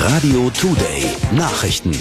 Radio Today Nachrichten.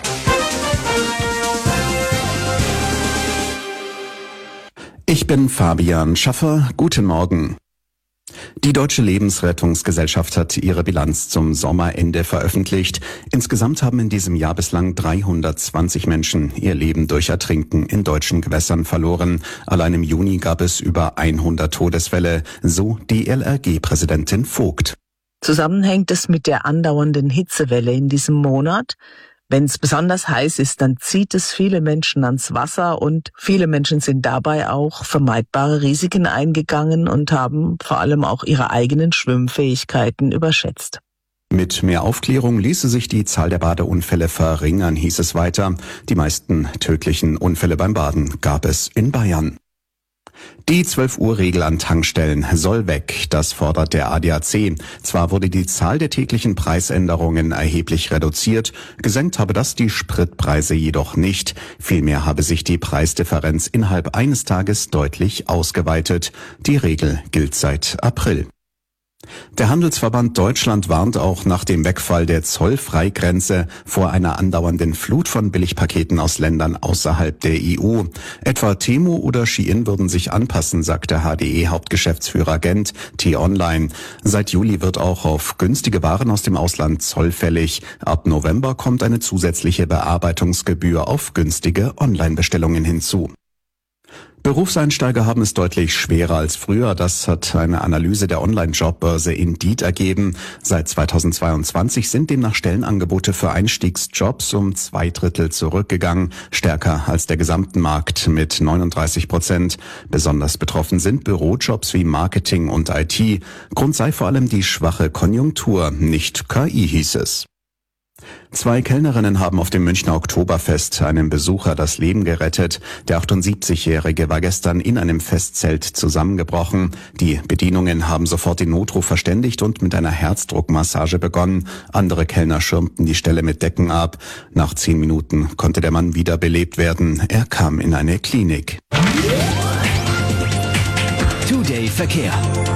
Ich bin Fabian Schaffer. Guten Morgen. Die Deutsche Lebensrettungsgesellschaft hat ihre Bilanz zum Sommerende veröffentlicht. Insgesamt haben in diesem Jahr bislang 320 Menschen ihr Leben durch Ertrinken in deutschen Gewässern verloren. Allein im Juni gab es über 100 Todesfälle, so die LRG-Präsidentin Vogt. Zusammenhängt es mit der andauernden Hitzewelle in diesem Monat. Wenn es besonders heiß ist, dann zieht es viele Menschen ans Wasser und viele Menschen sind dabei auch vermeidbare Risiken eingegangen und haben vor allem auch ihre eigenen Schwimmfähigkeiten überschätzt. Mit mehr Aufklärung ließe sich die Zahl der Badeunfälle verringern, hieß es weiter. Die meisten tödlichen Unfälle beim Baden gab es in Bayern. Die 12-Uhr-Regel an Tankstellen soll weg, das fordert der ADAC. Zwar wurde die Zahl der täglichen Preisänderungen erheblich reduziert, gesenkt habe das die Spritpreise jedoch nicht. Vielmehr habe sich die Preisdifferenz innerhalb eines Tages deutlich ausgeweitet. Die Regel gilt seit April. Der Handelsverband Deutschland warnt auch nach dem Wegfall der Zollfreigrenze vor einer andauernden Flut von Billigpaketen aus Ländern außerhalb der EU. Etwa Temu oder Shein würden sich anpassen, sagte HDE-Hauptgeschäftsführer Gent T-Online. Seit Juli wird auch auf günstige Waren aus dem Ausland Zoll fällig. Ab November kommt eine zusätzliche Bearbeitungsgebühr auf günstige Online-Bestellungen hinzu. Berufseinsteiger haben es deutlich schwerer als früher. Das hat eine Analyse der Online-Jobbörse Indeed ergeben. Seit 2022 sind demnach Stellenangebote für Einstiegsjobs um 2/3 zurückgegangen, stärker als der gesamten Markt mit 39%. Besonders betroffen sind Bürojobs wie Marketing und IT. Grund sei vor allem die schwache Konjunktur, nicht KI, hieß es. 2 Kellnerinnen haben auf dem Münchner Oktoberfest einem Besucher das Leben gerettet. Der 78-Jährige war gestern in einem Festzelt zusammengebrochen. Die Bedienungen haben sofort den Notruf verständigt und mit einer Herzdruckmassage begonnen. Andere Kellner schirmten die Stelle mit Decken ab. Nach 10 Minuten konnte der Mann wiederbelebt werden. Er kam in eine Klinik. Today Verkehr.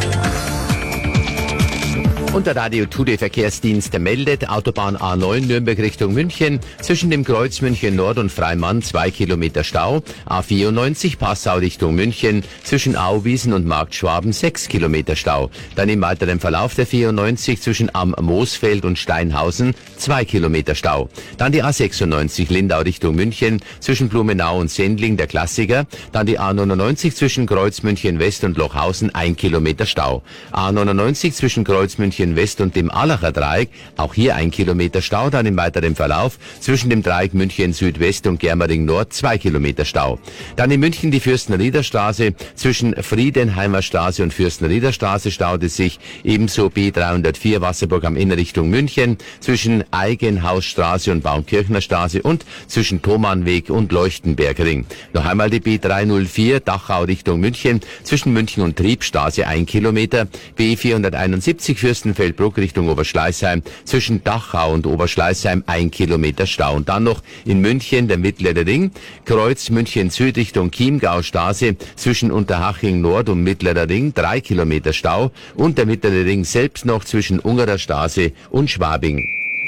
Und der Radio Today Verkehrsdienst meldet, Autobahn A9 Nürnberg Richtung München, zwischen dem Kreuz München Nord und Freimann 2 Kilometer Stau, A94 Passau Richtung München, zwischen Auwiesen und Markt Schwaben 6 Kilometer Stau. Dann im weiteren Verlauf der 94 zwischen Am Moosfeld und Steinhausen 2 Kilometer Stau. Dann die A96 Lindau Richtung München, zwischen Blumenau und Sendling der Klassiker. Dann die A99 zwischen Kreuz München West und Lochhausen 1 Kilometer Stau. A99 zwischen Kreuz München West und dem Allacher Dreieck, auch hier 1 Kilometer Stau, dann im weiteren Verlauf zwischen dem Dreieck München Südwest und Germering Nord 2 Kilometer Stau. Dann in München die Fürstenrieder Straße, zwischen Friedenheimer Straße und Fürstenrieder Straße staut es sich, ebenso B304 Wasserburg am Inn Richtung München, zwischen Eigenhausstraße und Baumkirchner Straße und zwischen Thomannweg und Leuchtenbergring. Noch einmal die B304 Dachau Richtung München, zwischen München und Triebstraße 1 Kilometer, B471 Fürstenfeldbruck Richtung Oberschleißheim, zwischen Dachau und Oberschleißheim 1 Kilometer Stau. Und dann noch in München der Mittlere Ring, Kreuz München Süd Richtung Chiemgaustraße, zwischen Unterhaching Nord und Mittlerer Ring 3 Kilometer Stau und der Mittlere Ring selbst noch zwischen Ungerer Straße und Schwabing.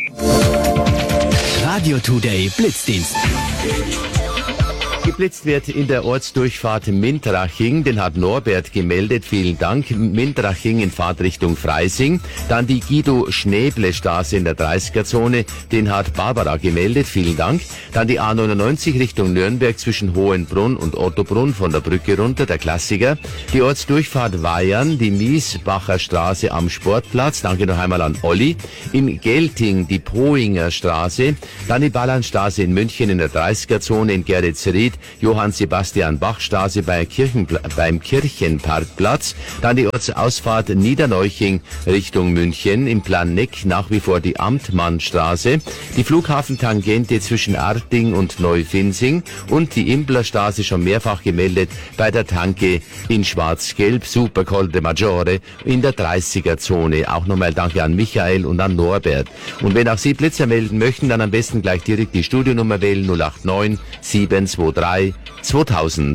Radio Today Blitzdienst. Geblitzt wird in der Ortsdurchfahrt Mintraching, den hat Norbert gemeldet, vielen Dank. Mintraching in Fahrtrichtung Freising. Dann die Guido-Schnäble-Straße in der 30er-Zone, den hat Barbara gemeldet, vielen Dank. Dann die A99 Richtung Nürnberg zwischen Hohenbrunn und Ottobrunn von der Brücke runter, der Klassiker. Die Ortsdurchfahrt Weihern, die Miesbacher Straße am Sportplatz, danke noch einmal an Olli. In Gelting die Poinger Straße, dann die Ballernstraße in München in der 30er-Zone, in Geretsried Johann-Sebastian-Bach-Straße beim Kirchenparkplatz, dann die Ortsausfahrt Niederneuching Richtung München, im Planegg nach wie vor die Amtmannstraße, die Flughafentangente zwischen Arting und Neufinsing und die Imblerstraße schon mehrfach gemeldet bei der Tanke in Schwarz-Gelb, Supercol de Maggiore in der 30er-Zone. Auch nochmal danke an Michael und an Norbert. Und wenn auch Sie Blitzer melden möchten, dann am besten gleich direkt die Studionummer wählen 089 723 2000.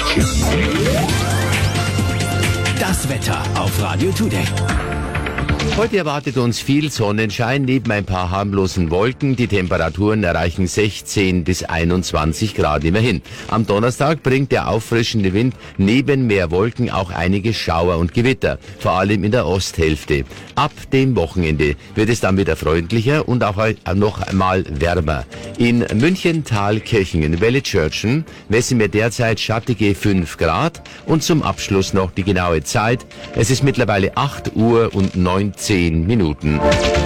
Das Wetter auf Radio Today. Heute erwartet uns viel Sonnenschein neben ein paar harmlosen Wolken. Die Temperaturen erreichen 16 bis 21 Grad immerhin. Am Donnerstag bringt der auffrischende Wind neben mehr Wolken auch einige Schauer und Gewitter, vor allem in der Osthälfte. Ab dem Wochenende wird es dann wieder freundlicher und auch noch einmal wärmer. In München, Thalkirchen, in Wellitzschörtchen messen wir derzeit schattige 5 Grad und zum Abschluss noch die genaue Zeit. Es ist mittlerweile 8 Uhr und 19 Minuten.